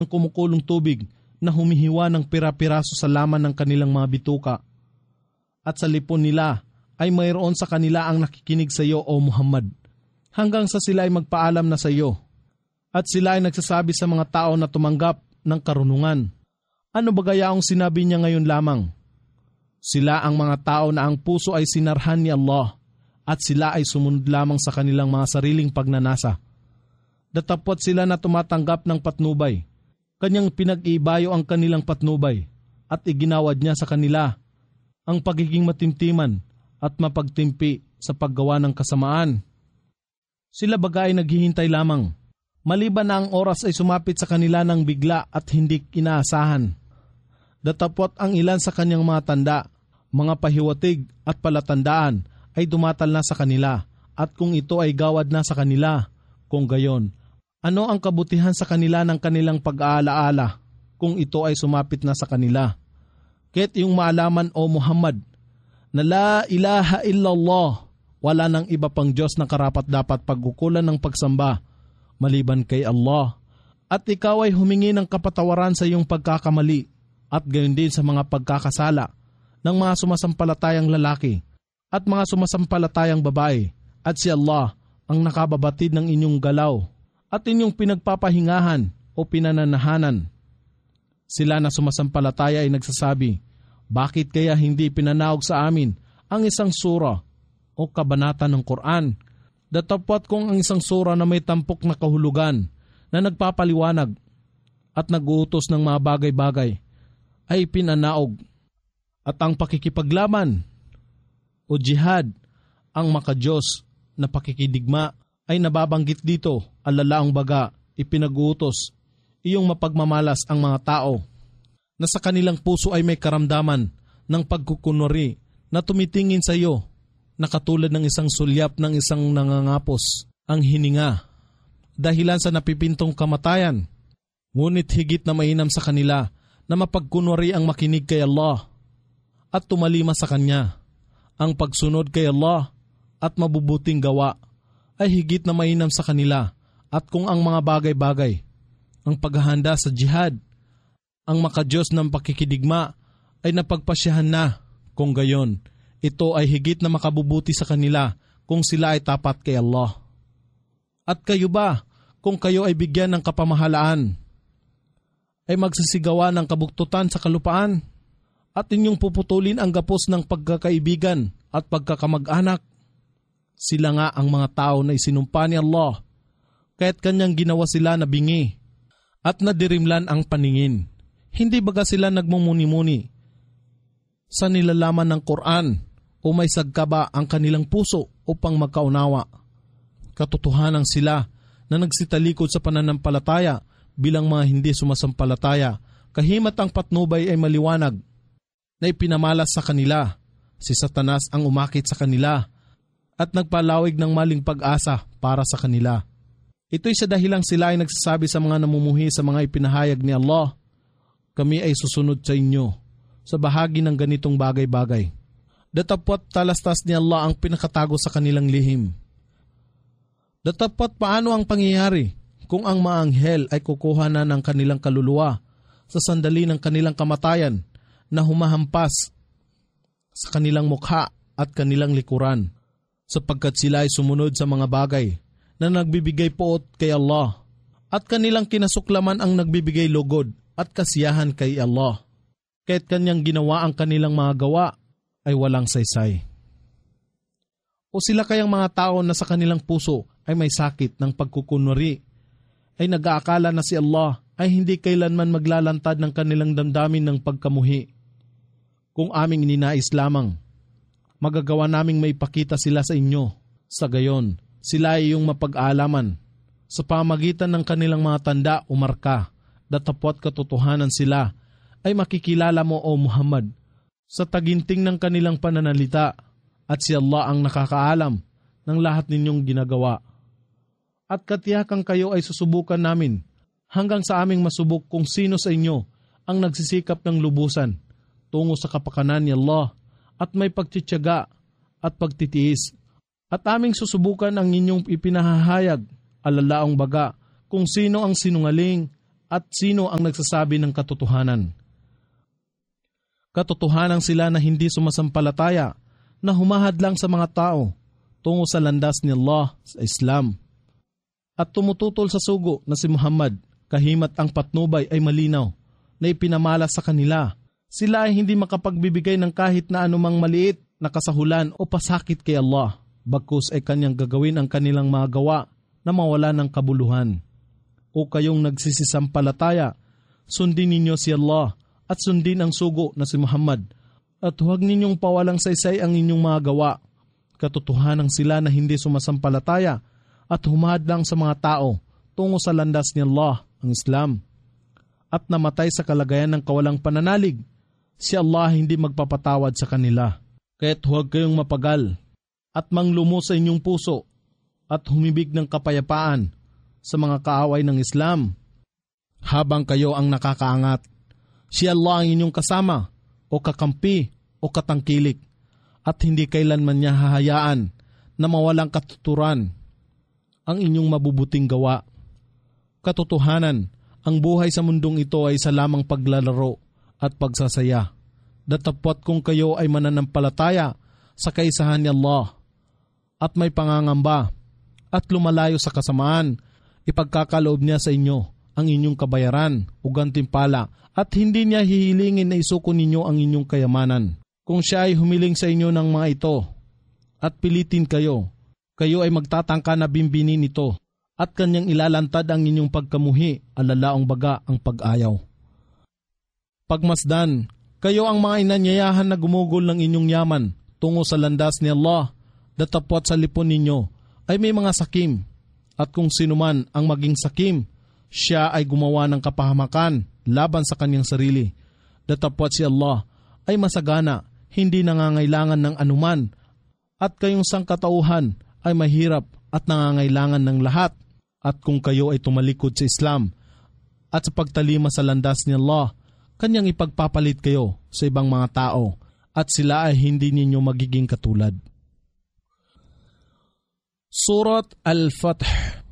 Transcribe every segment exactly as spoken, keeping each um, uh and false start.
ng kumukulong tubig na humihiwa ng pira-piraso sa laman ng kanilang mga bituka. At sa lipon nila ay mayroon sa kanila ang nakikinig sa iyo, O Muhammad, hanggang sa sila ay magpaalam na sa iyo. At sila ay nagsasabi sa mga tao na tumanggap ng karunungan. Ano ba gayaong sinabi niya ngayon lamang? Sila ang mga tao na ang puso ay sinarhan ni Allah at sila ay sumunod lamang sa kanilang mga sariling pagnanasa. Datapwat sila na tumatanggap ng patnubay. Kanyang pinag-iibayo ang kanilang patnubay at iginawad niya sa kanila ang pagiging matimtiman at mapagtimpi sa paggawa ng kasamaan. Sila baga ay naghihintay lamang, maliban na ang oras ay sumapit sa kanila ng bigla at hindi inaasahan. Datapwat ang ilan sa kanyang mga tanda, mga pahiwatig at palatandaan ay dumatal na sa kanila, at kung ito ay gawad na sa kanila, kung gayon, ano ang kabutihan sa kanila ng kanilang pag-aalaala kung ito ay sumapit na sa kanila? Kaya't iyong maalaman, O Muhammad, na la ilaha illallah, wala nang iba pang Diyos na karapat-dapat pagkukulan ng pagsamba maliban kay Allah, at ikaw ay humingi ng kapatawaran sa iyong pagkakamali at gayon din sa mga pagkakasala ng mga sumasampalatayang lalaki at mga sumasampalatayang babae, at si Allah ang nakababatid ng inyong galaw at inyong pinagpapahingahan o pinananahanan. Sila na sumasampalataya ay nagsasabi, bakit kaya hindi pinanaog sa amin ang isang sura o kabanata ng Quran? Datapwat kung ang isang sura na may tampok na kahulugan na nagpapaliwanag at nag-uutos ng mga bagay-bagay ay pinanaog. At ang pakikipaglaban o jihad, ang makadiyos na pakikidigma ay nababanggit dito, alalaang baga, ipinag-uutos, iyong mapagmamalas ang mga tao na sa kanilang puso ay may karamdaman ng pagkukunwari na tumitingin sa iyo na katulad ng isang sulyap ng isang nangangapos ang hininga dahilan sa napipintong kamatayan. Ngunit higit na mainam sa kanila na mapagkunwari ang makinig kay Allah at tumalima sa Kanya. Ang pagsunod kay Allah at mabubuting gawa ay higit na mainam sa kanila, at kung ang mga bagay-bagay, ang paghahanda sa jihad, ang makadiyos ng pakikidigma ay napagpasyahan na, kung gayon, ito ay higit na makabubuti sa kanila kung sila ay tapat kay Allah. At kayo ba, kung kayo ay bigyan ng kapamahalaan, ay magsisigawa ng kabuktutan sa kalupaan at inyong puputulin ang gapos ng pagkakaibigan at pagkakamag-anak? Sila nga ang mga tao na isinumpa ni Allah, kaya't kanyang ginawa sila na bingi at nadirimlan ang paningin. Hindi baga sila nagmumuni-muni sa nilalaman ng Quran o may sagkaba ang kanilang puso upang magkaunawa? Katotohanan sila na nagsitalikod sa pananampalataya bilang mga hindi sumasampalataya, kahimat ang patnubay ay maliwanag na ipinamalas sa kanila. Si Satanas ang umakit sa kanila at nagpalawig ng maling pag-asa para sa kanila. Ito'y sa dahilang sila ay nagsasabi sa mga namumuhi sa mga ipinahayag ni Allah, kami ay susunod sa inyo sa bahagi ng ganitong bagay-bagay. Datapwat talastas ni Allah ang pinakatago sa kanilang lihim. Datapwat paano ang pangyayari kung ang mga anghel ay kukuha na ng kanilang kaluluwa sa sandali ng kanilang kamatayan na humahampas sa kanilang mukha at kanilang likuran, sapagkat sila ay sumunod sa mga bagay na nagbibigay poot kay Allah at kanilang kinasuklaman ang nagbibigay lugod at kasiyahan kay Allah. Kaya't kanyang ginawa ang kanilang mga gawa ay walang saysay. O sila kayang mga tao na sa kanilang puso ay may sakit ng pagkukunwari, ay nag-aakala na si Allah ay hindi kailanman maglalantad ng kanilang damdamin ng pagkamuhi. Kung aming ininais lamang, magagawa naming maipakita sila sa inyo. Sa gayon, sila ay iyong mapag-aalaman sa pamagitan ng kanilang mga tanda o marka. Datapwat katotohanan sila ay makikilala mo, O Muhammad, sa taginting ng kanilang pananalita, at si Allah ang nakakaalam ng lahat ninyong ginagawa. At katiyakang kayo ay susubukan namin hanggang sa aming masubok kung sino sa inyo ang nagsisikap ng lubusan tungo sa kapakanan ni Allah at may pagtitiyaga at pagtitiis. At aming susubukan ang inyong ipinahahayag, alalaong baga, kung sino ang sinungaling at sino ang nagsasabi ng katotohanan. Katotohanan sila na hindi sumasampalataya, na humahadlang sa mga tao tungo sa landas ni Allah sa Islam. At tumututol sa sugo na si Muhammad, kahimat ang patnubay ay malinaw na ipinamala sa kanila. Sila ay hindi makapagbibigay ng kahit na anumang maliit na kasahulan o pasakit kay Allah, bagkus ay kanyang gagawin ang kanilang mga gawa na mawala ng kabuluhan. O kayong nagsisisampalataya, sundin ninyo si Allah at sundin ang sugo na si Muhammad, at huwag ninyong pawalang saysay ang inyong mga gawa. Katotohanan sila na hindi sumasampalataya at humahadlang sa mga tao tungo sa landas ni Allah, ang Islam, at namatay sa kalagayan ng kawalang pananalig. Si Allah hindi magpapatawad sa kanila. Kaya't huwag kayong mapagal at manglumo sa inyong puso at humibig ng kapayapaan sa mga kaaway ng Islam habang kayo ang nakakaangat. Si Allah ang inyong kasama o kakampi o katangkilik, at hindi kailanman niya hahayaan na mawalang katuturan ang inyong mabubuting gawa. Katotohanan, ang buhay sa mundong ito ay sa lamang paglalaro at pagsasaya. Datapwat kung kayo ay mananampalataya sa kaisahan ni Allah at may pangangamba at lumalayo sa kasamaan, ipagkakaloob niya sa inyo ang inyong kabayaran o gantimpala, at hindi niya hihilingin na isuko ninyo ang inyong kayamanan. Kung siya ay humiling sa inyo ng mga ito at pilitin kayo, kayo ay magtatangka na bimbinin ito at kanyang ilalantad ang inyong pagkamuhi, alalaong baga ang pag-ayaw. Pagmasdan, kayo ang mga inanyayahan na gumugol ng inyong yaman tungo sa landas ni Allah, datapwat sa lipon ninyo ay may mga sakim, at kung sinuman ang maging sakim, siya ay gumawa ng kapahamakan laban sa kanyang sarili. Datapwat si Allah ay masagana, hindi nangangailangan ng anuman, at kayong sangkatauhan ay mahirap at nangangailangan ng lahat. At kung kayo ay tumalikod sa Islam at sa pagtalima sa landas ni Allah, kanyang ipagpapalit kayo sa ibang mga tao, at sila ay hindi ninyo magiging katulad. Surat Al-Fath.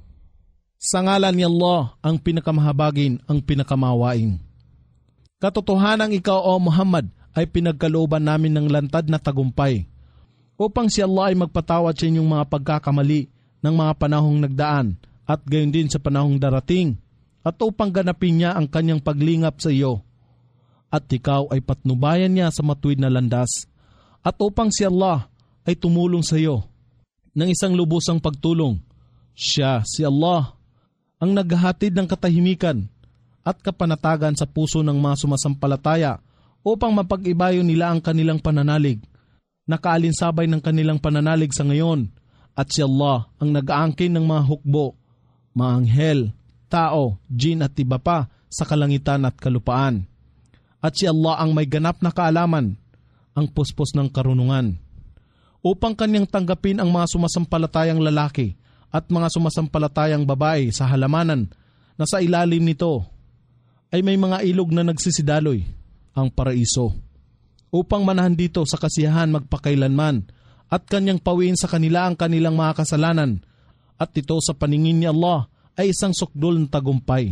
Sa ngalan ni Allah, ang pinakamahabagin, ang pinakamawain. Katotohanang ikaw, O Muhammad, ay pinagkalooban namin ng lantad na tagumpay, upang si Allah ay magpatawad sa inyong mga pagkakamali ng mga panahong nagdaan, at gayon din sa panahong darating, at upang ganapin niya ang kanyang paglingap sa iyo, at ikaw ay patnubayan niya sa matuwid na landas, at upang si Allah ay tumulong sa iyo ng isang lubusang pagtulong. Siya, si Allah, ang naghahatid ng katahimikan at kapanatagan sa puso ng mga sumasampalataya upang mapag-ibayo nila ang kanilang pananalig, nakaalinsabay ng kanilang pananalig sa ngayon. At si Allah ang nag-aangkin ng mga hukbo, mga anghel, tao, jin at iba pa sa kalangitan at kalupaan. At si Allah ang may ganap na kaalaman, ang puspos ng karunungan, upang kanyang tanggapin ang mga sumasampalatayang lalaki at mga sumasampalatayang babae sa halamanan na sa ilalim nito ay may mga ilog na nagsisidaloy, ang paraiso, upang manahan dito sa kasiyahan magpakailanman, at kanyang pawiin sa kanila ang kanilang mga kasalanan, at ito sa paningin ni Allah ay isang sukdol ng tagumpay.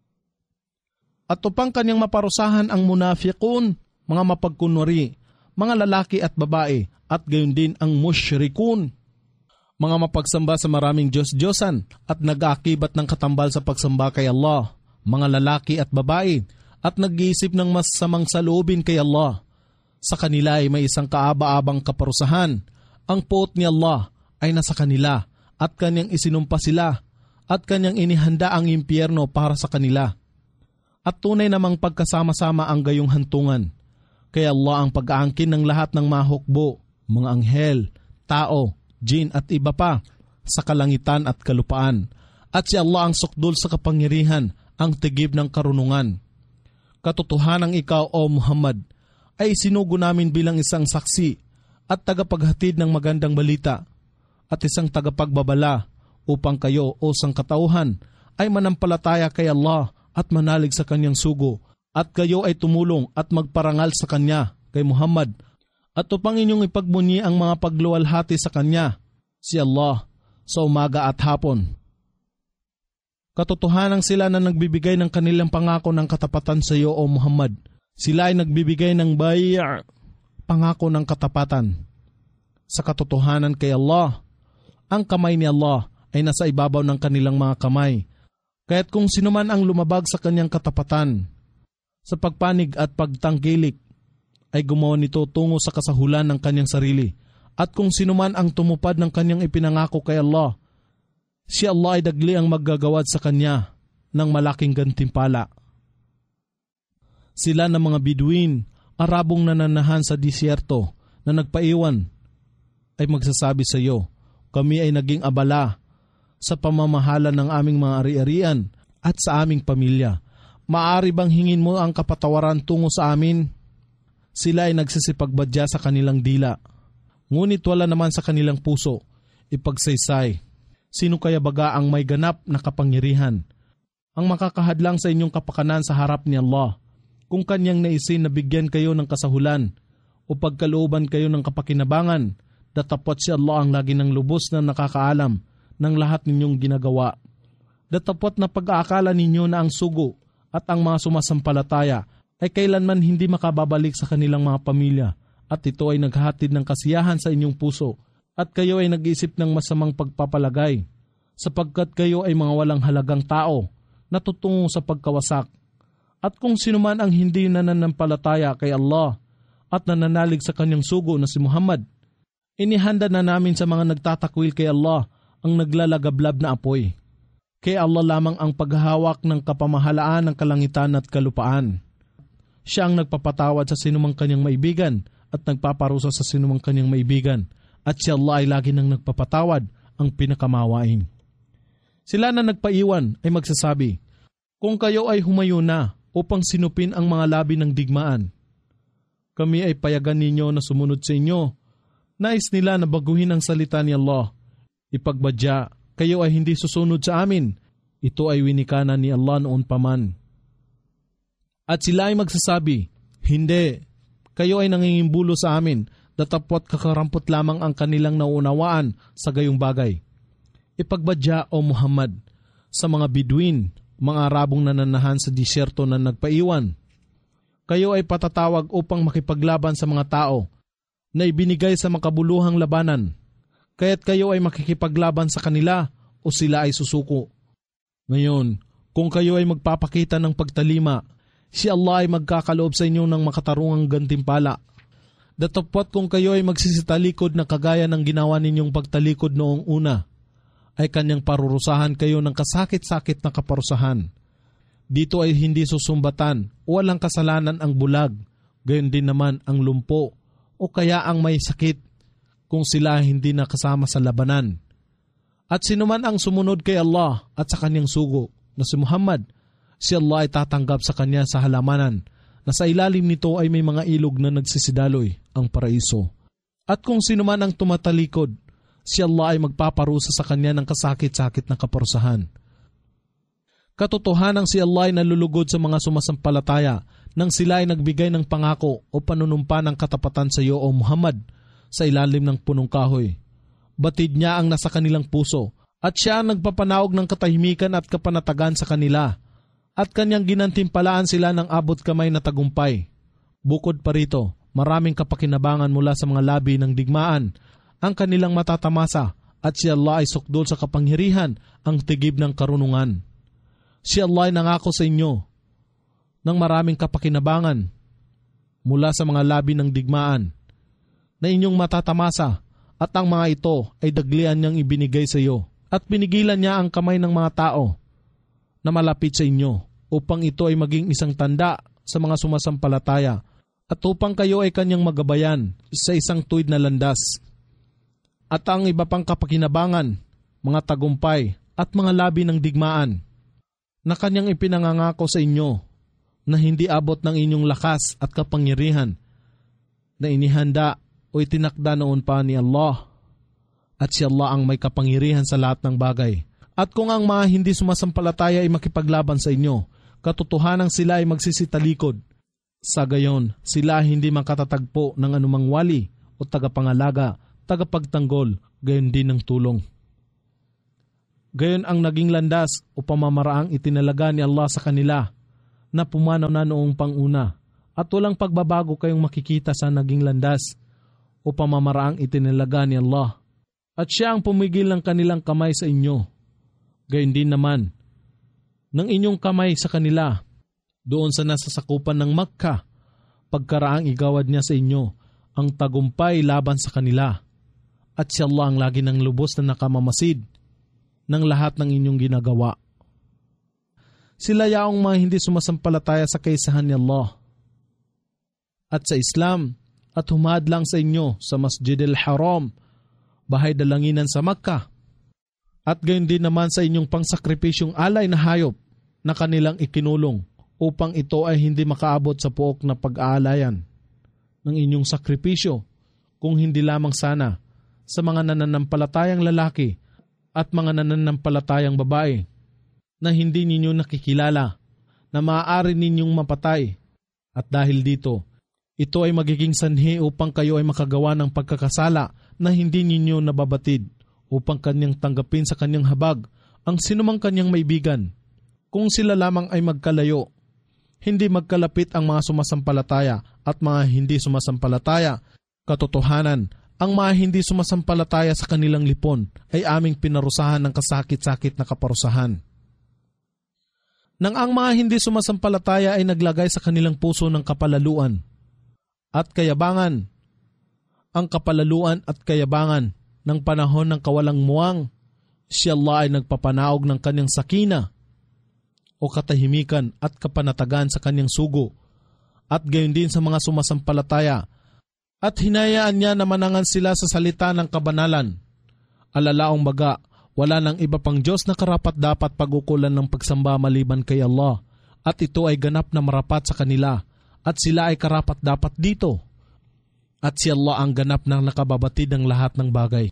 At upang kanyang maparusahan ang munafiqun, mga mapagkunwari, mga lalaki at babae, at gayon din ang musyrikun, mga mapagsamba sa maraming Diyos-Diyosan at nag-aakibat ng katambal sa pagsamba kay Allah, mga lalaki at babae, at nag-iisip ng masamang saloobin kay Allah. Sa kanila ay may isang kaaba-abang kaparusahan. Ang puot ni Allah ay nasa kanila, at kanyang isinumpa sila, at kanyang inihanda ang impyerno para sa kanila. At tunay namang pagkasama-sama ang gayong hantungan. Kaya Allah ang pag-aangkin ng lahat ng mga hukbo, mga anghel, tao, jin at iba pa sa kalangitan at kalupaan. At si Allah ang sukdol sa kapangyarihan, ang tigib ng karunungan. Katotohanang ikaw, O Muhammad, ay sinugo namin bilang isang saksi at tagapaghatid ng magandang balita, at isang tagapagbabala upang kayo, o sangkatauhan, ay manampalataya kay Allah at manalig sa kanyang sugo, at kayo ay tumulong at magparangal sa kanya, kay Muhammad, at upang inyong ipagmuni ang mga pagluwalhati sa kanya, si Allah, sa umaga at hapon. Katotohanan sila na nagbibigay ng kanilang pangako ng katapatan sa iyo, O Muhammad. Sila ay nagbibigay ng bay', pangako ng katapatan. Sa katotohanan kay Allah, ang kamay ni Allah ay nasa ibabaw ng kanilang mga kamay. Kaya't kung sino man ang lumabag sa kanyang katapatan, sa pagpanig at pagtanggilik, ay gumawa nito tungo sa kasahulan ng kanyang sarili. At kung sino man ang tumupad ng kanyang ipinangako kay Allah, si Allah ay dagli ang maggagawad sa kanya ng malaking gantimpala. Sila ng mga Biduin, Arabong nananahan sa disyerto na nagpaiwan, ay magsasabi sa iyo, kami ay naging abala sa pamamahala ng aming mga ari-arian at sa aming pamilya. Maari bang hingin mo ang kapatawaran tungo sa amin? Sila ay nagsisipagbadya sa kanilang dila, ngunit wala naman sa kanilang puso ipagsaysay. Sino kaya baga ang may ganap na kapangyarihan, ang makakahadlang sa inyong kapakanan sa harap ni Allah, kung kanyang naisin na bigyan kayo ng kasahulan o pagkalooban kayo ng kapakinabangan, datapot si Allah ang lagi ng lubos na nakakaalam ng lahat ninyong ginagawa. Datapot na pag-aakala ninyo na ang sugo at ang mga sumasampalataya ay kailanman hindi makababalik sa kanilang mga pamilya, at ito ay naghahatid ng kasiyahan sa inyong puso, at kayo ay nag-isip ng masamang pagpapalagay, sapagkat kayo ay mga walang halagang tao na tutungo sa pagkawasak. At kung sino man ang hindi nananampalataya kay Allah at nananalig sa kanyang sugo na si Muhammad, inihanda na namin sa mga nagtatakwil kay Allah ang naglalagablab na apoy. Kay Allah lamang ang paghahawak ng kapamahalaan ng kalangitan at kalupaan. Siya ang nagpapatawad sa sinumang kanyang maibigan at nagpaparusa sa sinumang kanyang maibigan, at si Allah ay lagi nang nagpapatawad, ang pinakamawain. Sila na nagpaiwan ay magsasabi, kung kayo ay humayo na upang sinupin ang mga labi ng digmaan, kami ay payagan ninyo na sumunod sa inyo. Nais nila na baguhin ang salita ni Allah. Ipagbadya, kayo ay hindi susunod sa amin. Ito ay winikanan ni Allah noon paman. At sila ay magsasabi, hindi, kayo ay nangingimbulo sa amin, datapot kakarampot lamang ang kanilang nauunawaan sa gayong bagay. Ipagbadya, O Muhammad, sa mga Biduin, mga Arabong nananahan sa disyerto na nagpaiwan, kayo ay patatawag upang makipaglaban sa mga tao na ibinigay sa makabuluhang labanan, kaya't kayo ay makikipaglaban sa kanila o sila ay susuko. Ngayon, kung kayo ay magpapakita ng pagtalima, si Allah ay magkakaloob sa inyo ng makatarungang gantimpala. Datapot kung kayo ay magsisitalikod na kagaya ng ginawa ninyong pagtalikod noong una, ay kanyang parurusahan kayo ng kasakit-sakit na kaparusahan. Dito ay hindi susumbatan o walang kasalanan ang bulag, gayon din naman ang lumpo o kaya ang may sakit kung sila hindi nakasama sa labanan. At sinuman ang sumunod kay Allah at sa kanyang sugo na si Muhammad, si Allah ay tatanggap sa kanya sa halamanan na sa ilalim nito ay may mga ilog na nagsisidaloy, ang paraiso. At kung sinuman ang tumatalikod, si Allah ay magpaparusa sa kanya ng kasakit-sakit na kaparusahan. Katotohanang si Allah ay nalulugod sa mga sumasampalataya nang sila ay nagbigay ng pangako o panunumpa ng katapatan sa iyo, O Muhammad, sa ilalim ng punong kahoy. Batid niya ang nasa kanilang puso, at siya ang nagpapanaog ng katahimikan at kapanatagan sa kanila, at kanyang ginantimpalaan sila ng abot kamay na tagumpay. Bukod pa rito, maraming kapakinabangan mula sa mga labi ng digmaan ang kanilang matatamasa, at si Allah ay sukdol sa kapangyarihan, ang tigib ng karunungan. Si Allah ay nangako sa inyo ng maraming kapakinabangan mula sa mga labi ng digmaan na inyong matatamasa, at ang mga ito ay daglian niyang ibinigay sa iyo, at binigilan niya ang kamay ng mga tao na malapit sa inyo upang ito ay maging isang tanda sa mga sumasampalataya at upang kayo ay kanyang magabayan sa isang tuwid na landas. At ang iba pang kapakinabangan, mga tagumpay at mga labi ng digmaan na kanyang ipinangangako sa inyo na hindi abot ng inyong lakas at kapangyarihan na inihanda o itinakda noon pa ni Allah, at si Allah ang may kapangyarihan sa lahat ng bagay. At kung ang mga hindi sumasampalataya ay makipaglaban sa inyo, katotohanang sila ay magsisitalikod. Sa gayon, sila hindi makatatagpo ng anumang wali o tagapangalaga, tagapagtanggol, gayon din ng tulong. Gayon ang naging landas o pamamaraang itinalaga ni Allah sa kanila na pumanaw na noong panguna, at walang pagbabago kayong makikita sa naging landas o pamamaraang itinalaga ni Allah. At siya ang pumigil ng kanilang kamay sa inyo. Gayon din naman ng inyong kamay sa kanila doon sa nasasakupan ng Makkah, pagkaraang igawad niya sa inyo ang tagumpay laban sa kanila. At si Allah ang lagi ng lubos na nakamamasid ng lahat ng inyong ginagawa. Sila yaong mga hindi sumasampalataya sa kaisahan ni Allah at sa Islam at humadlang sa inyo sa Masjid al-Haram, bahay dalanginan sa Makkah, at gayon din naman sa inyong pangsakripisyong alay na hayop na kanilang ikinulong upang ito ay hindi makaabot sa puok na pag-aalayan ng inyong sakripisyo, kung hindi lamang sana sa mga nananampalatayang lalaki at mga nananampalatayang babae na hindi ninyo nakikilala na maaari ninyong mapatay. At dahil dito, ito ay magiging sanhi upang kayo ay makagawa ng pagkakasala na hindi ninyo nababatid, upang kanyang tanggapin sa kanyang habag ang sinumang kanyang maibigan. Kung sila lamang ay magkalayo, hindi magkalapit ang mga sumasampalataya at mga hindi sumasampalataya. Katotohanan, ang mga hindi sumasampalataya sa kanilang lipon ay aming pinarusahan ng kasakit-sakit na kaparusahan. Nang ang mga hindi sumasampalataya ay naglagay sa kanilang puso ng kapalaluan at kayabangan, ang kapalaluan at kayabangan ng panahon ng kawalang muwang, si Allah ay nagpapanaog ng kanyang sakina o katahimikan at kapanatagan sa kanyang sugo, at gayon din sa mga sumasampalataya, at hinayaan niya na manangan sila sa salita ng kabanalan. Alalaong baga, wala nang iba pang Diyos na karapat dapat pagukulan ng pagsamba maliban kay Allah, at ito ay ganap na marapat sa kanila, at sila ay karapat dapat dito. At si Allah ang ganap na nakababatid ng lahat ng bagay.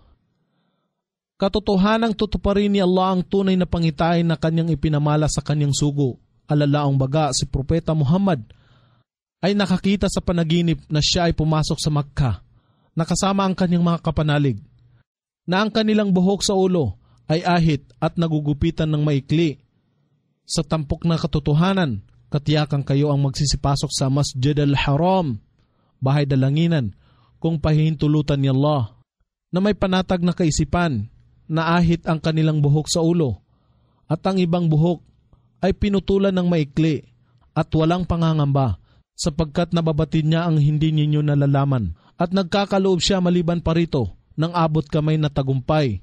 Katotohanang tutuparin ni Allah ang tunay na pangitain na kanyang ipinamala sa kanyang sugo. Alalaong baga, si Propeta Muhammad ay nakakita sa panaginip na siya ay pumasok sa Makkah, nakasama ang kanyang mga kapanalig, na ang kanilang buhok sa ulo ay ahit at nagugupitan ng maikli. Sa tampok na katotohanan, katiyakan kayo ang magsisipasok sa Masjid al-Haram, bahay dalanginan, kung pahihintulutan ni Allah, na may panatag na kaisipan, na ahit ang kanilang buhok sa ulo, at ang ibang buhok ay pinutulan ng maikli at walang pangangamba, sapagkat nababatid niya ang hindi ninyo nalalaman, at nagkakaloob siya maliban pa rito ng abot kamay na tagumpay.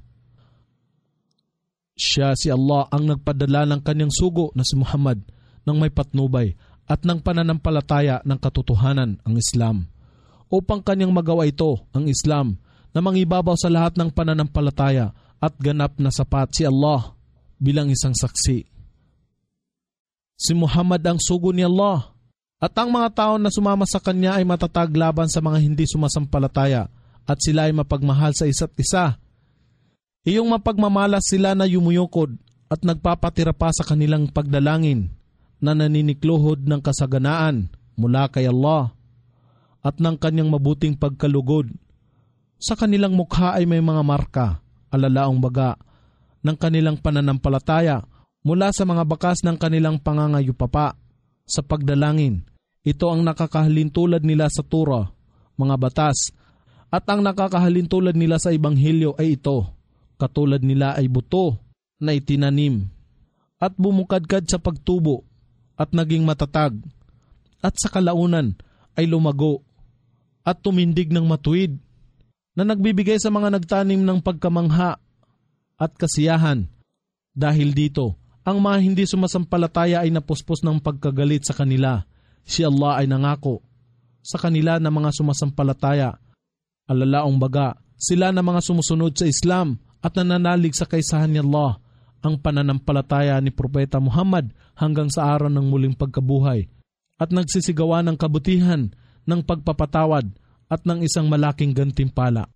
Siya si Allah ang nagpadala ng kanyang sugo na si Muhammad ng may patnubay at ng pananampalataya ng katotohanan, ang Islam, upang kanyang magawa ito, ang Islam, na mangibabaw sa lahat ng pananampalataya at ganap na sapat si Allah bilang isang saksi. Si Muhammad ang sugo ni Allah, at ang mga tao na sumama sa kanya ay matatag laban sa mga hindi sumasampalataya, at sila ay mapagmahal sa isa't isa. Iyong mapagmamalas sila na yumuyukod at nagpapatira pa sa kanilang pagdalangin na naninikluhod ng kasaganaan mula kay Allah at ng kanyang mabuting pagkalugod. Sa kanilang mukha ay may mga marka, alalaong baga, ng kanilang pananampalataya mula sa mga bakas ng kanilang pangangayupapa sa pagdalangin. Ito ang nakakahalintulad nila sa Torah, mga batas, at ang nakakahalintulad nila sa Ebanghelyo ay ito, katulad nila ay buto na itinanim at bumukadkad sa pagtubo at naging matatag, at sa kalaunan ay lumago at tumindig ng matuwid, na nagbibigay sa mga nagtanim ng pagkamangha at kasiyahan. Dahil dito, ang mga hindi sumasampalataya ay napuspos ng pagkagalit sa kanila. Si Allah ay nangako sa kanila na mga sumasampalataya. Alalaong baga, sila na mga sumusunod sa Islam at nananalig sa kaisahan ni Allah, ang pananampalataya ni Propeta Muhammad hanggang sa araw ng muling pagkabuhay, at nagsisigawa ng kabutihan, ng pagpapatawad, at ng isang malaking gantimpala.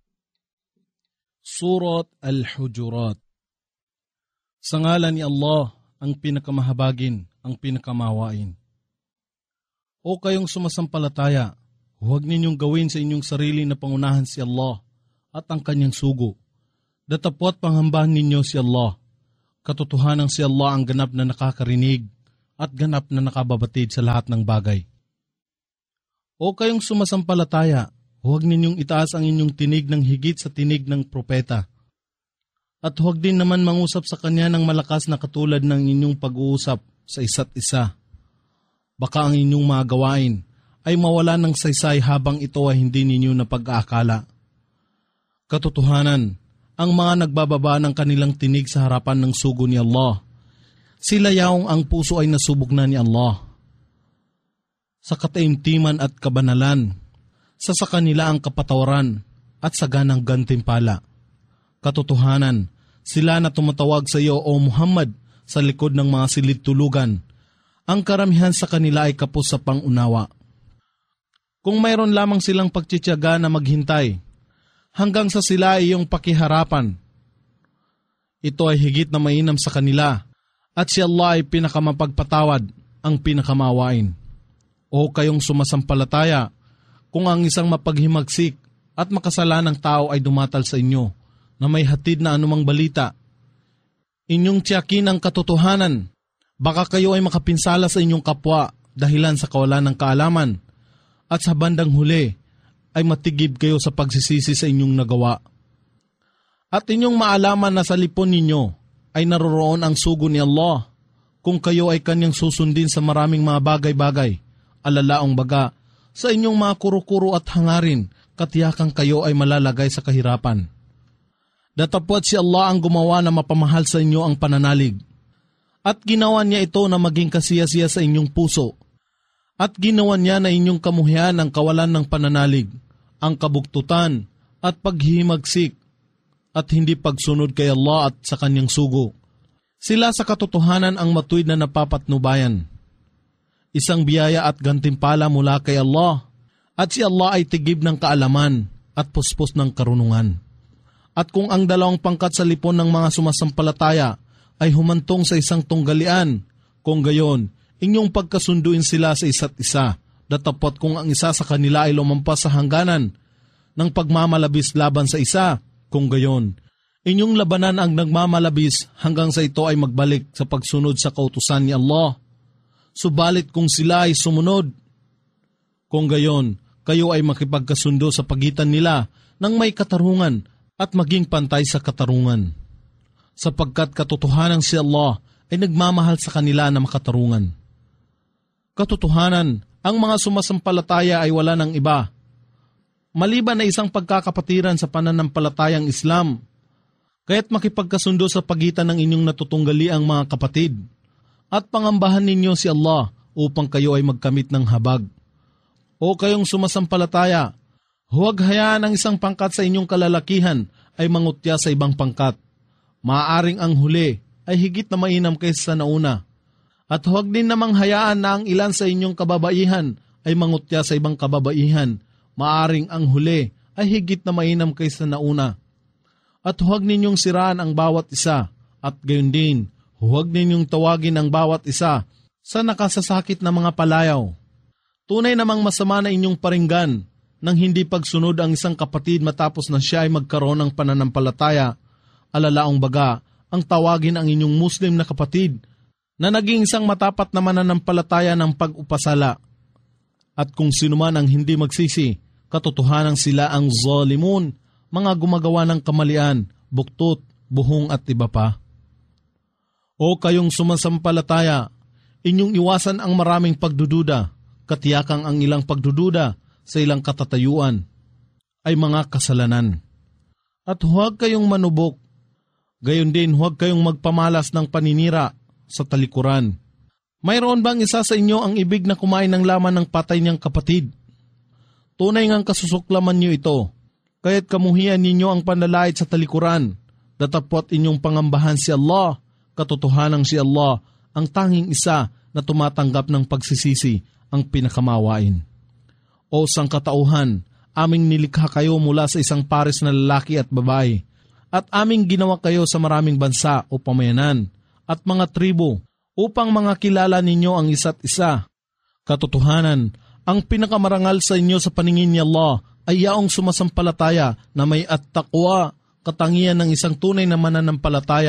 Surat Al-Hujurat. Sa ngalan ni Allah, ang pinakamahabagin, ang pinakamawain. O kayong sumasampalataya, huwag ninyong gawin sa inyong sarili na pangunahan si Allah at ang kanyang sugo. Datapwat panghambahan ninyo si Allah Katotohanan si Allah ang ganap na nakakarinig at ganap na nakababatid sa lahat ng bagay. O kayong sumasampalataya, huwag ninyong itaas ang inyong tinig ng higit sa tinig ng propeta. At huwag din naman mangusap sa kanya ng malakas na katulad ng inyong pag-uusap sa isa't isa. Baka ang inyong mga gawain ay mawala ng saysay habang ito ay hindi ninyo napag-aakala. Katotohanan, ang mga nagbababa ng kanilang tinig sa harapan ng sugo ni Allah, sila yaong ang puso ay nasubok na ni Allah. Sa kataimtiman at kabanalan, sa sa kanila ang kapatawaran at saganang gantimpala. Katotohanan, sila na tumatawag sa iyo o Muhammad sa likod ng mga silid tulugan, ang karamihan sa kanila ay kapos sa pangunawa. Kung mayroon lamang silang pagtitiyaga na maghintay, hanggang sa sila ay iyong pakiharapan, ito ay higit na mainam sa kanila, at si Allah ay pinakamapagpatawad, ang pinakamawain. O kayong sumasampalataya, kung ang isang mapaghimagsik at makasalanang tao ay dumatal sa inyo, na may hatid na anumang balita, inyong tiyakin ang katotohanan, baka kayo ay makapinsala sa inyong kapwa dahilan sa kawalan ng kaalaman, at sa bandang huli ay matigib kayo sa pagsisisi sa inyong nagawa. At inyong maalaman na sa lipon ninyo ay naroroon ang sugo ni Allah kung kayo ay kanyang susundin sa maraming mga bagay-bagay, alalaong baga, sa inyong mga kuro-kuro at hangarin, katiyakang kayo ay malalagay sa kahirapan. Datapwat si Allah ang gumawa na mapamahal sa inyo ang pananalig, at ginawa niya ito na maging kasiyasiya sa inyong puso, at ginawa niya na inyong kamuhian ang kawalan ng pananalig, ang kabuktutan at paghihimagsik, at hindi pagsunod kay Allah at sa kanyang sugo. Sila sa katotohanan ang matuwid na napapatnubayan. Isang biyaya at gantimpala mula kay Allah, at si Allah ay tigib ng kaalaman at puspos ng karunungan. At kung ang dalawang pangkat sa lipon ng mga sumasampalataya ay humantong sa isang tunggalian, kung gayon, inyong pagkasunduin sila sa isa't isa, datapot kung ang isa sa kanila ay lumampas sa hangganan ng pagmamalabis laban sa isa, kung gayon, inyong labanan ang nagmamalabis hanggang sa ito ay magbalik sa pagsunod sa kautusan ni Allah. Subalit kung sila ay sumunod, kung gayon, kayo ay makipagkasundo sa pagitan nila ng may katarungan at maging pantay sa katarungan, sapagkat katotohanan si Allah ay nagmamahal sa kanila na makatarungan. Katotohanan, ang mga sumasampalataya ay wala ng iba, maliban na isang pagkakapatiran sa pananampalatayang Islam, kaya't makipagkasundo sa pagitan ng inyong natutunggali ang mga kapatid, at pangambahan ninyo si Allah upang kayo ay magkamit ng habag. O kayong sumasampalataya, huwag hayaan ang isang pangkat sa inyong kalalakihan ay mangutya sa ibang pangkat. Maaaring ang huli ay higit na mainam kaysa sa nauna. At huwag din namang hayaan na ang ilan sa inyong kababaihan ay mangutya sa ibang kababaihan. Maaaring ang huli ay higit na mainam kaysa sa nauna. At huwag ninyong siraan ang bawat isa, at gayon din, huwag ninyong tawagin ang bawat isa sa nakasasakit na mga palayaw. Tunay namang masama na inyong paringgan nang hindi pagsunod ang isang kapatid matapos na siya ay magkaroon ng pananampalataya, alalaong baga ang tawagin ang inyong Muslim na kapatid na naging isang matapat na mananampalataya ng pag-upasala. At kung sino man ang hindi magsisi, katotohanan sila ang zalimun, mga gumagawa ng kamalian, buktot, buhong at iba pa. O kayong sumasampalataya, inyong iwasan ang maraming pagdududa, katiyakang ang ilang pagdududa sa ilang katatayuan ay mga kasalanan. At huwag kayong manubok, gayon din huwag kayong magpamalas ng paninira sa talikuran. Mayroon bang isa sa inyo ang ibig na kumain ng laman ng patay niyang kapatid? Tunay ngang kasusuklaman niyo ito, kaya't kamuhian ninyo ang panlalait sa talikuran, datapot inyong pangambahan si Allah, katotohanang si Allah, ang tanging isa na tumatanggap ng pagsisisi, ang pinakamawain. O sangkatauhan, aming nilikha kayo mula sa isang pares na lalaki at babae, at aming ginawa kayo sa maraming bansa o pamayanan, at mga tribo, upang mga kilala ninyo ang isa't isa. Katotohanan, ang pinakamarangal sa inyo sa paningin ni Allah ay yaong sumasampalataya na may at-taqwa, katangian ng isang tunay na mananampalataya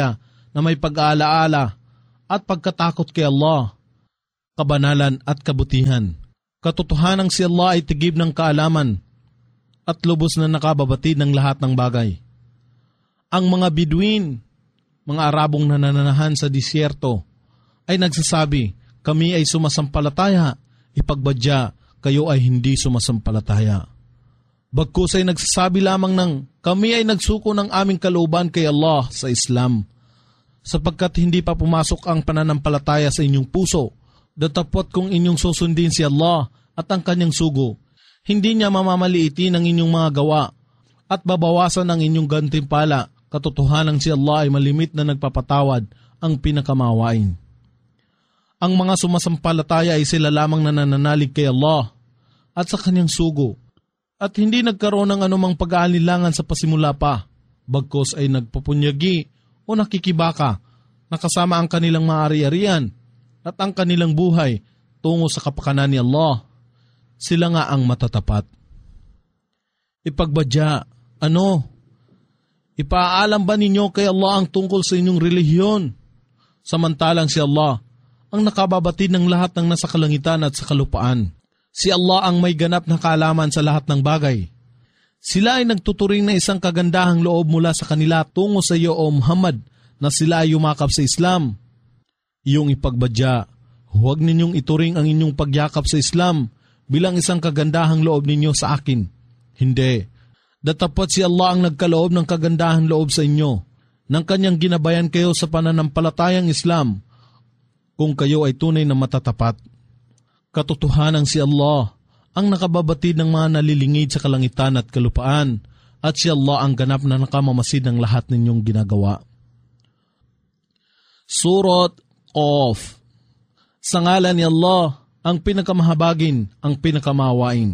na may pag-aalaala at pagkatakot kay Allah, kabanalan at kabutihan. Katotohanang si Allah ay tigib ng kaalaman at lubos na nakababatid ng lahat ng bagay. Ang mga Bedouin, mga Arabong nananahan sa disyerto, ay nagsasabi, kami ay sumasampalataya, ipagbadya, kayo ay hindi sumasampalataya. Bagkus ay nagsasabi lamang ng, kami ay nagsuko ng aming kalooban kay Allah sa Islam, sapagkat hindi pa pumasok ang pananampalataya sa inyong puso, datapot kung inyong susundin si Allah at ang kanyang sugo, hindi niya mamamaliitin ang inyong mga gawa at babawasan ang inyong gantimpala. Katotohanan si Allah ay malimit na nagpapatawad, ang pinakamawain. Ang mga sumasampalataya ay sila lamang na nananalig kay Allah at sa kanyang sugo at hindi nagkaroon ng anumang pag-aalinlangan sa pasimula pa, bagkos ay nagpapunyagi o nakikibaka na kasama ang kanilang maaari-arian at ang kanilang buhay tungo sa kapakanan ni Allah. Sila nga ang matatapat. Ipagbadya, ano? Ipaalam ba ninyo kay Allah ang tungkol sa inyong relihiyon? Samantalang si Allah ang nakababatid ng lahat ng nasa kalangitan at sa kalupaan. Si Allah ang may ganap na kaalaman sa lahat ng bagay. Sila ay nagtuturing na isang kagandahang loob mula sa kanila tungo sa iyo o Muhammad na sila ay yumakap sa Islam. Iyong ipagbadya, huwag ninyong ituring ang inyong pagyakap sa Islam bilang isang kagandahang loob ninyo sa akin. Hindi. Datapot si Allah ang nagkaloob ng kagandahang loob sa inyo, nang kanyang ginabayan kayo sa pananampalatayang Islam, kung kayo ay tunay na matatapat. Katotohanan si Allah ang nakababatid ng mga nalilingid sa kalangitan at kalupaan, at si Allah ang ganap na nakamamasid ng lahat ninyong ginagawa. Surat Qaf. Sa ngalan ni Allah, ang pinakamahabagin, ang pinakamawain.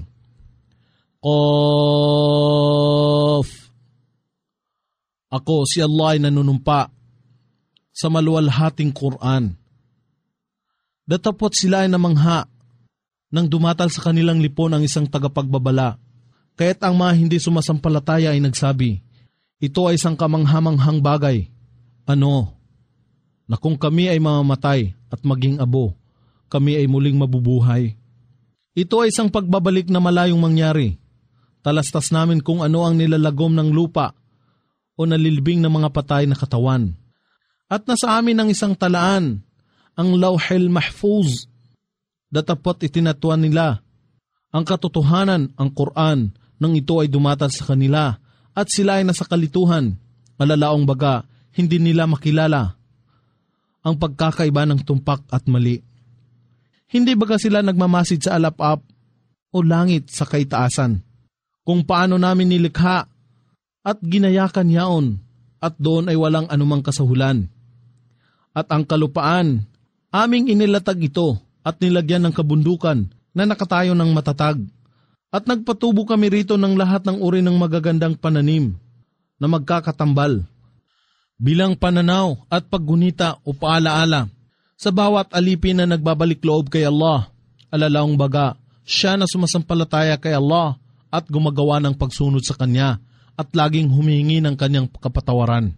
Qaf. Ako, si Allah ay nanunumpa sa maluwalhating Quran. Datapot sila ay namangha nang dumatal sa kanilang lipon ang isang tagapagbabala. Kaya't ang mga hindi sumasampalataya ay nagsabi, ito ay isang kamanghamanghang bagay. Ano? Na kung kami ay mamamatay at maging abo, kami ay muling mabubuhay. Ito ay isang pagbabalik na malayong mangyari. Talastas namin kung ano ang nilalagom ng lupa o nalilibing ng mga patay na katawan. At nasa amin ang isang talaan, ang Lawhil Mahfuz. Datapot itinatuan nila ang katotohanan, ang Quran, nang ito ay dumatal sa kanila at sila ay nasa kalituhan. Malalaong baga, hindi nila makilala ang pagkakaiba ng tumpak at mali. Hindi baga sila nagmamasid sa alap-ap o langit sa kaitaasan, kung paano namin nilikha at ginayakan yaon at doon ay walang anumang kasahulan. At ang kalupaan, aming inilatag ito at nilagyan ng kabundukan na nakatayo ng matatag. At nagpatubo kami rito ng lahat ng uri ng magagandang pananim na magkakatambal, bilang pananaw at paggunita o paalaala sa bawat alipin na nagbabalik loob kay Allah. Alalaong baga, siya na sumasampalataya kay Allah at gumagawa ng pagsunod sa Kanya at laging humihingi ng Kanyang kapatawaran.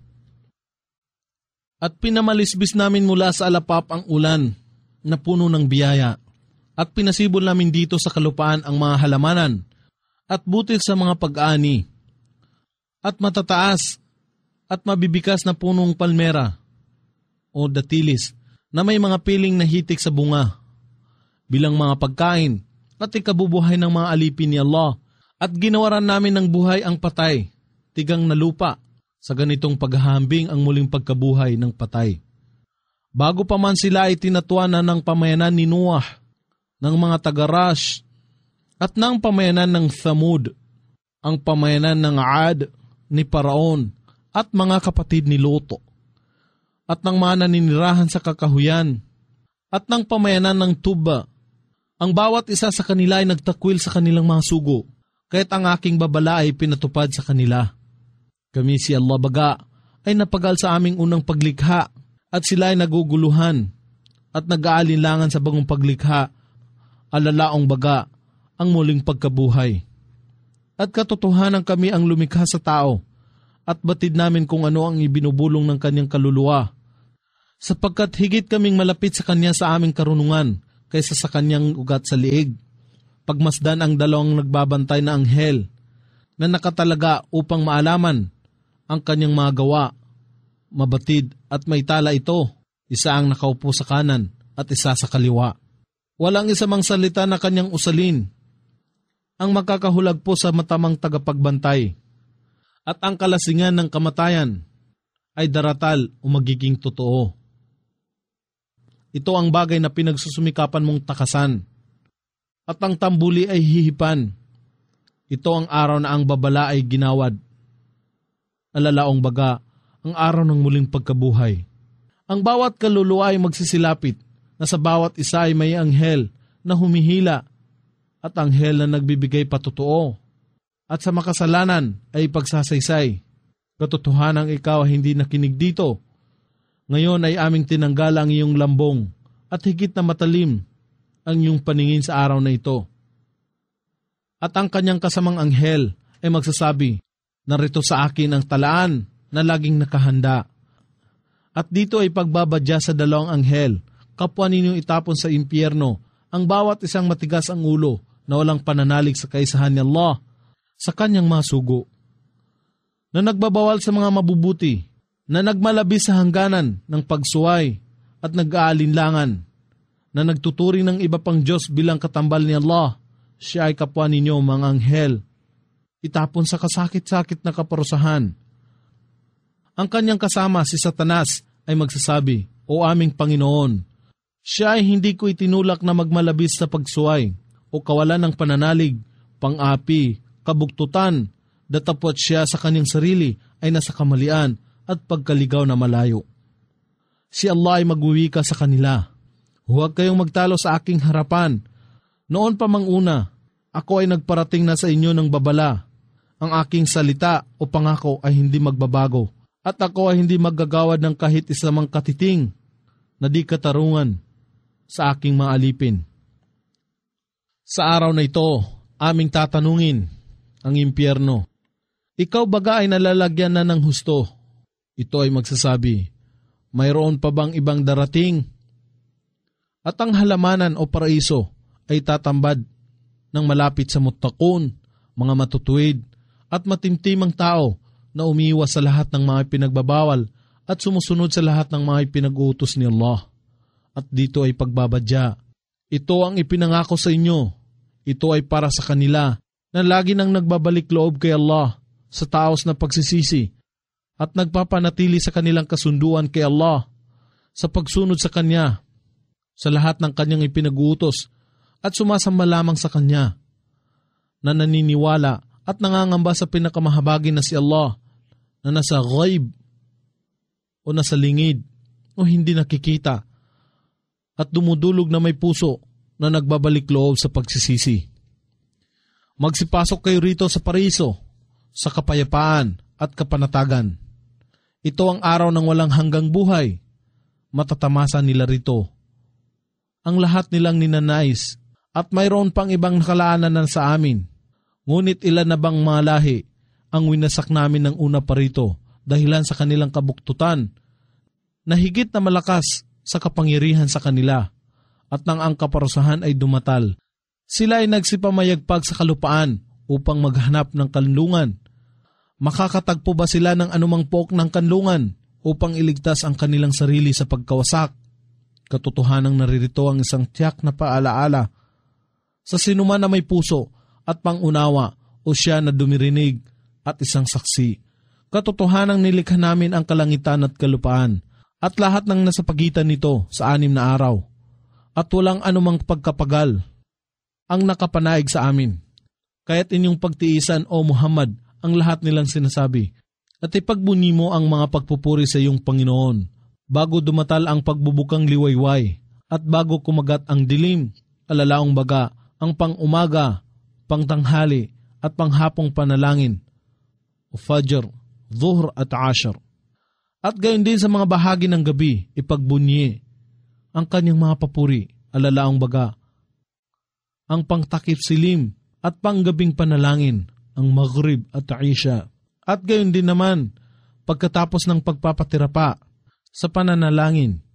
At pinamalisbis namin mula sa alapap ang ulan na puno ng biyaya at pinasibol namin dito sa kalupaan ang mga halamanan at butil sa mga pag-ani at matataas at mabibikas na punong palmera o datilis na may mga piling na hitik sa bunga bilang mga pagkain at ikabubuhay ng mga alipin ni Allah, at ginawaran namin ng buhay ang patay, tigang na lupa, sa ganitong paghahambing ang muling pagkabuhay ng patay. Bago pa man sila ay tinatuanan ng pamayanan ni Noah, ng mga taga-Rash, at ng pamayanan ng Thamud, ang pamayanan ng Ad, ni Paraon, at mga kapatid ni Loto, at ng mga naninirahan sa kakahuyan, at ng pamayanan ng Tuba. Ang bawat isa sa kanila ay nagtakwil sa kanilang mga sugo, kaya't ang aking babala ay pinatupad sa kanila. Kami si Allah baga ay napagal sa aming unang paglikha, at sila ay naguguluhan at nag-aalinlangan sa bagong paglikha, alalaong baga ang muling pagkabuhay. At katotohanan kami ang lumikha sa tao, at batid namin kung ano ang ibinubulong ng kanyang kaluluwa, sapagkat higit kaming malapit sa Kanya sa aming karunungan kaysa sa Kanyang ugat sa liig. Pagmasdan ang dalawang nagbabantay na anghel na nakatalaga upang maalaman ang Kanyang mga gawa, mabatid at may tala ito, isa ang nakaupo sa kanan at isa sa kaliwa. Walang isa mang salita na Kanyang usalin ang magkakahulag po sa matamang tagapagbantay, at ang kalasingan ng kamatayan ay daratal o magiging totoo. Ito ang bagay na pinagsusumikapan mong takasan, at ang tambuli ay hihipan. Ito ang araw na ang babala ay ginawad. Alalaong baga, ang araw ng muling pagkabuhay. Ang bawat kaluluwa ay magsisilapit na sa bawat isa ay may anghel na humihila at anghel na nagbibigay patotoo. At sa makasalanan ay pagsasaysay. Katotohanang ikaw ay hindi nakinig dito. Ngayon ay aming tinanggal ang iyong lambong at higit na matalim ang iyong paningin sa araw na ito. At ang kanyang kasamang anghel ay magsasabi, narito sa akin ang talaan na laging nakahanda. At dito ay pagbabadya sa dalawang anghel, kapwa ninyong itapon sa impyerno, ang bawat isang matigas ang ulo na walang pananalig sa kaisahan ni Allah sa kanyang masugo, na nagbabawal sa mga mabubuti, na nagmalabis sa hangganan ng pagsuway at nag-aalinlangan, na nagtuturing ng iba pang Diyos bilang katambal ni Allah. Siya ay kapwa ninyo mga anghel, itapon sa kasakit-sakit na kaparusahan. Ang kanyang kasama si Satanas ay magsasabi, O aming Panginoon, siya ay hindi ko itinulak na magmalabis sa pagsuway o kawalan ng pananalig, pang-api, kabuktutan, datapwat siya sa kanyang sarili ay nasa kamalian at pagkaligaw na malayo. Si Allah ay magwiwika sa kanila, huwag kayong magtalo sa aking harapan. Noon pa mang una, ako ay nagparating na sa inyo ng babala. Ang aking salita o pangako ay hindi magbabago, at ako ay hindi maggagawad ng kahit isa mang katiting na di katarungan sa aking mga alipin. Sa araw na ito, aming tatanungin ang impyerno, ikaw baga ay nalalagyan na ng husto? Ito ay magsasabi, mayroon pa bang ibang darating? At ang halamanan o paraiso ay tatambad ng malapit sa muttaqun, mga matutuwid at matimtimang tao na umiiwas sa lahat ng mga pinagbabawal at sumusunod sa lahat ng mga pinag-uutos ni Allah. At dito ay pagbabadya. Ito ang ipinangako sa inyo. Ito ay para sa kanila na lagi nang nagbabalik loob kay Allah sa taos na pagsisisi at nagpapanatili sa kanilang kasunduan kay Allah sa pagsunod sa Kanya sa lahat ng Kanyang ipinag-uutos at sumasamba lamang sa Kanya, na naniniwala at nangangamba sa pinakamahabagin na si Allah na nasa ghaib o nasa lingid o hindi nakikita at dumudulog na may puso na nagbabalik loob sa pagsisisi. Magsipasok kayo rito sa paraiso, sa kapayapaan at kapanatagan. Ito ang araw ng walang hanggang buhay. Matatamasa nila rito ang lahat nilang ninanais, at mayroon pang ibang nakalaanan na sa amin. Ngunit ilan na bang mga lahi ang winasak namin ng una pa rito dahilan sa kanilang kabuktutan na higit na malakas sa kapangyarihan sa kanila, at nang ang kaparusahan ay dumatal, sila ay nagsipamayagpag sa kalupaan upang maghanap ng kanlungan. Makakatagpo ba sila ng anumang pook ng kanlungan upang iligtas ang kanilang sarili sa pagkawasak? Katotohanang naririto ang isang tiyak na paalaala sa sinuman na may puso at pangunawa o siya na dumirinig at isang saksi. Katotohanang nilikha namin ang kalangitan at kalupaan at lahat ng nasa pagitan nito sa anim na araw, at walang anumang pagkapagal ang nakapanaig sa amin. Kaya't inyong pagtiisan, O Muhammad, ang lahat nilang sinasabi, at ipagbunyi mo ang mga pagpupuri sa iyong Panginoon, bago dumatal ang pagbubukang liwayway, at bago kumagat ang dilim, alalaong baga, ang pang-umaga, pangtanghali, at panghapong panalangin, o Fajr, Dhuhr at Ashr. At gayon din sa mga bahagi ng gabi, ipagbunyi ang kanyang mga papuri, alalaong baga, ang pangtakip silim at panggabing panalangin, ang Maghrib at Isha. At gayon din naman, pagkatapos ng pagpapatira pa sa pananalangin,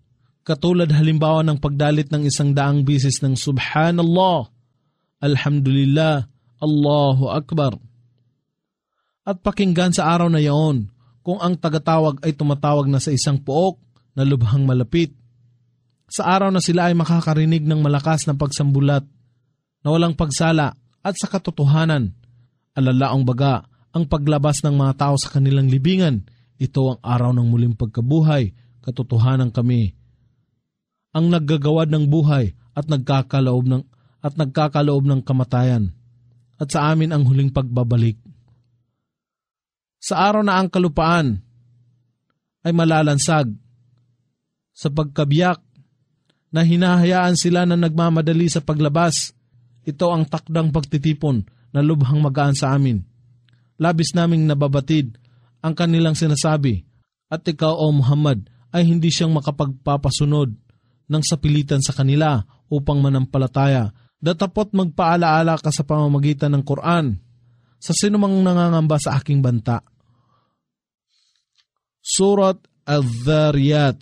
Katulad halimbawa ng pagdalit ng isang daang bisis ng Subhanallah, Alhamdulillah, Allahu Akbar. At pakinggan sa araw na yaon kung ang tagatawag ay tumatawag na sa isang pook na lubhang malapit. Sa araw na sila ay makakarinig ng malakas na pagsambulat na walang pagsala at sa katotohanan, alalaong baga ang paglabas ng mga tao sa kanilang libingan. Ito ang araw ng muling pagkabuhay, katotohanan kami. Ang naggagawad ng buhay at nagkakaloob ng at nagkakaloob ng kamatayan, at sa amin ang huling pagbabalik. Sa araw na ang kalupaan ay malalansag sa pagkabiyak na hinahayaan sila na nagmamadali sa paglabas, ito ang takdang pagtitipon na lubhang magaan sa amin. Labis naming nababatid ang kanilang sinasabi, at ikaw, O Muhammad, ay hindi siyang makapagpapasunod ng sapilitan sa kanila upang manampalataya. Datapot magpaalaala ka sa pamamagitan ng Quran sa sinumang nangangamba sa aking banta. Surat Al-Dhariyat.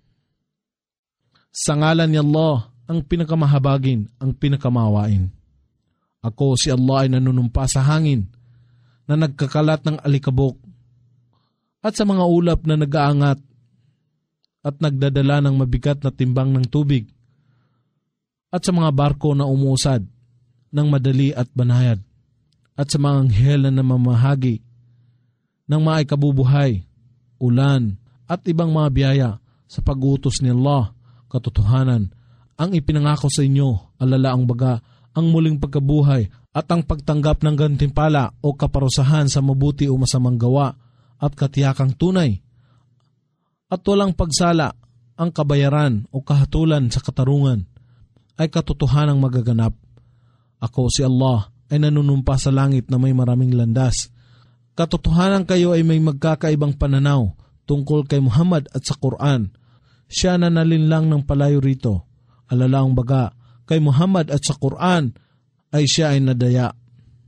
Sa ngalan ni Allah, ang pinakamahabagin, ang pinakamawain. Ako si Allah ay nanunumpa sa hangin na nagkakalat ng alikabok at sa mga ulap na nag-aangat at nagdadala ng mabigat na timbang ng tubig at sa mga barko na umuusad ng madali at banayad at sa mga anghel na namamahagi ng mga ikabubuhay, ulan at ibang mga biyaya sa pag-utos ni Allah, katotohanan, ang ipinangako sa inyo, alalaang baga, ang muling pagkabuhay at ang pagtanggap ng gantimpala o kaparusahan sa mabuti o masamang gawa at katiyakang tunay. At walang pagsala ang kabayaran o kahatulan sa katarungan ay katotohanang magaganap. Ako si Allah ay nanunumpa sa langit na may maraming landas. Katotohanan kayo ay may magkakaibang pananaw tungkol kay Muhammad at sa Quran. Siya na nalinlang ng palayo rito. Alalaang baga, kay Muhammad at sa Quran ay siya ay nadaya.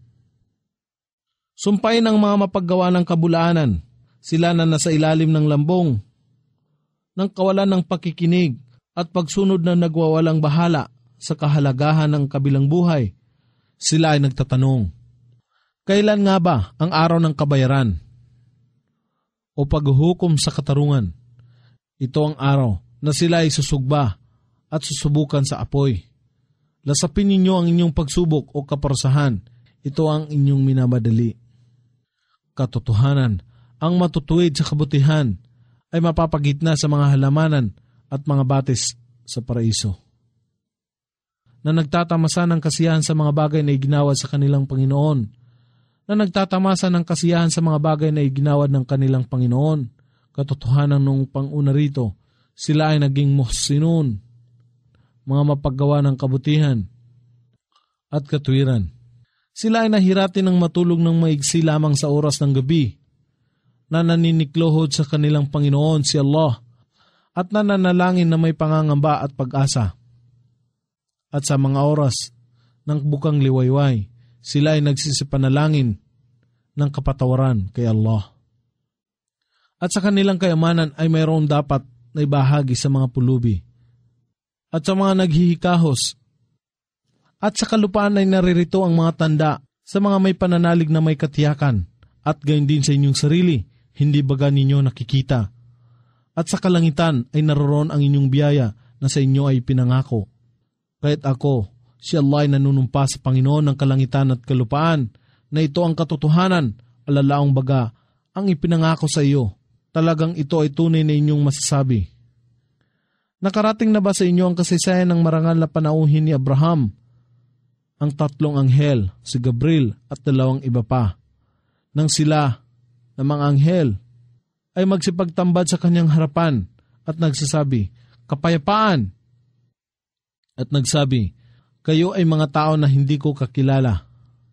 Sumpain ang mga mapaggawa ng kabulaanan, sila na nasa ilalim ng lambong, ng kawalan ng pakikinig at pagsunod na nagwawalang bahala sa kahalagahan ng kabilang buhay. Sila ay nagtatanong, kailan nga ba ang araw ng kabayaran o paghuhukom sa katarungan? Ito ang araw na sila ay susugba at susubukan sa apoy. Lasapin ninyo ang inyong pagsubok o kaparusahan. Ito ang inyong minamadali. Katotohanan, ang matutuwid sa kabutihan ay mapapagitna sa mga halamanan at mga batis sa paraiso, na nagtatamasa ng kasiyahan sa mga bagay na iginawad sa kanilang Panginoon, na nagtatamasa ng kasiyahan sa mga bagay na iginawad ng kanilang Panginoon. Katotohanan nung panguna rito, sila ay naging muhsinun, mga mapaggawa ng kabutihan at katwiran. Sila ay nahirati ng matulog ng maigsi lamang sa oras ng gabi, na naniniklohod sa kanilang Panginoon si Allah at nananalangin na may pangangamba at pag-asa. At sa mga oras ng bukang liwayway, sila ay nagsisipanalangin ng kapatawaran kay Allah. At sa kanilang kayamanan ay mayroon dapat na ibahagi sa mga pulubi at sa mga naghihikahos. At sa kalupaan ay naririto ang mga tanda sa mga may pananalig na may katiyakan, at gayon din sa inyong sarili, hindi baga ninyo nakikita. At sa kalangitan ay naroon ang inyong biyaya na sa inyo ay pinangako. Kaya't ako, si Allah ay nanunumpa sa Panginoon ng kalangitan at kalupaan, na ito ang katotohanan, alalaong baga, ang ipinangako sa iyo. Talagang ito ay tunay na inyong masasabi. Nakarating na ba sa inyo ang kasaysayan ng marangal na panauhin ni Abraham, ang tatlong anghel, si Gabriel at dalawang iba pa, nang sila na mga anghel ay magsipagtambad sa kanyang harapan at nagsasabi, kapayapaan! At nagsabi, kayo ay mga tao na hindi ko kakilala.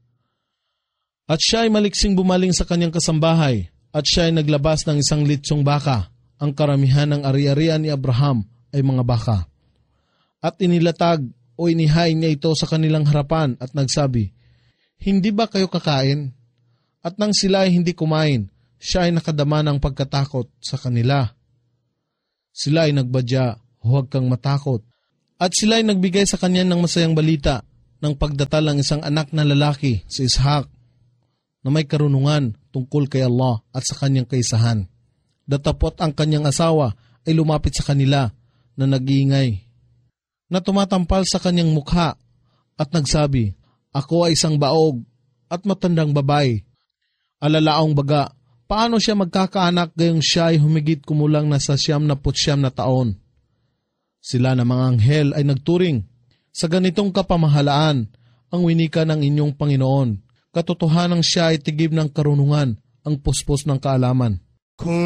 At siya ay maliksing bumaling sa kanyang kasambahay, at siya ay naglabas ng isang litsong baka. Ang karamihan ng ari-arian ni Abraham ay mga baka. At inilatag o inihain niya ito sa kanilang harapan at nagsabi, hindi ba kayo kakain? At nang sila ay hindi kumain, siya ay nakadama ng pagkatakot sa kanila. Sila ay nagbadya, huwag kang matakot. At sila ay nagbigay sa kanya ng masayang balita ng pagdatal ng isang anak na lalaki, si Ishak, na may karunungan tungkol kay Allah at sa kanyang kaisahan. Datapot ang kanyang asawa ay lumapit sa kanila na nag-iingay, na tumatampal sa kanyang mukha at nagsabi, "Ako ay isang baog at matandang babae. Alalaong baga, paano siya magkakaanak gayong siya ay humigit kumulang na sa siyam na putsyam na taon?" Sila na mga anghel ay nagturing, "Sa ganitong kapamahalaan, ang winika ng inyong Panginoon, katotohanang siya ay tigib ng karunungan, ang puspos ng kaalaman." Kung